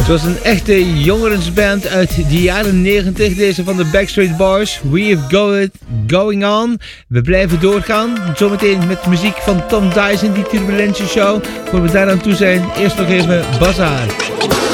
Zoals een echte jongensband uit de jaren 90, deze van de Backstreet Boys. We've got it going on. We blijven doorgaan. Zometeen met muziek van Tom Dyson, die Turbulentie Show. Voor we daaraan toe zijn, eerst nog even Bazaar.